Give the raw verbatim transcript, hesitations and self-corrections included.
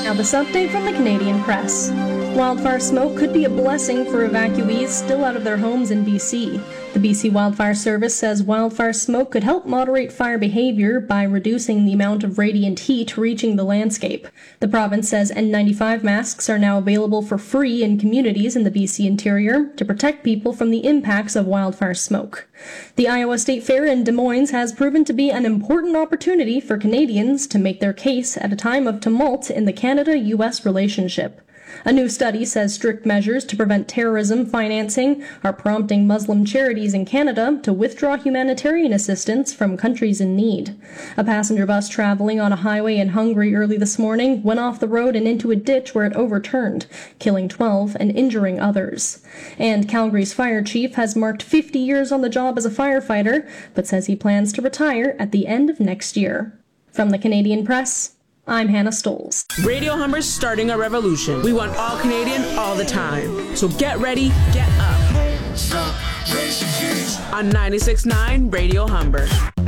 Now this update from the Canadian Press. Wildfire smoke could be a blessing for evacuees still out of their homes in B C. The B C Wildfire Service says wildfire smoke could help moderate fire behavior by reducing the amount of radiant heat reaching the landscape. The province says N ninety-five masks are now available for free in communities in the B C interior to protect people from the impacts of wildfire smoke. The Iowa State Fair in Des Moines has proven to be an important opportunity for Canadians to make their case at a time of tumult in the Canada U S relationship. A new study says strict measures to prevent terrorism financing are prompting Muslim charities in Canada to withdraw humanitarian assistance from countries in need. A passenger bus traveling on a highway in Hungary early this morning went off the road and into a ditch where it overturned, killing twelve and injuring others. And Calgary's fire chief has marked fifty years on the job as a firefighter, but says he plans to retire at the end of next year. From the Canadian Press, I'm Hannah Stoles. Radio Humber's starting a revolution. We want all Canadian all the time. So get ready, get up. On ninety-six point nine Radio Humber.